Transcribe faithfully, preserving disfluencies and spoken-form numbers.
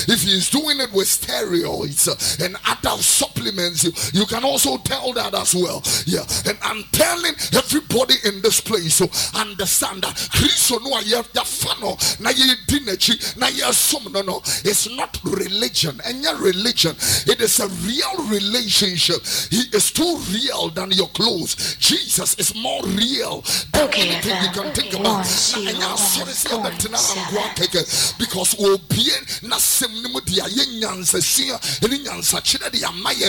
if he is doing it with steroids uh, and other supplements, you, you can also tell that as well. Yeah, and I'm telling everybody in this place, so understand that Christ no ya fano na ye dinechi na ye som no no. It's not religion, and your religion, it is a real relationship. He is too real than your clothes. Jesus is more real than okay, anything you can think about. Because obie na sem nimu dia ye nyansa sia eni nyansa chire de amaya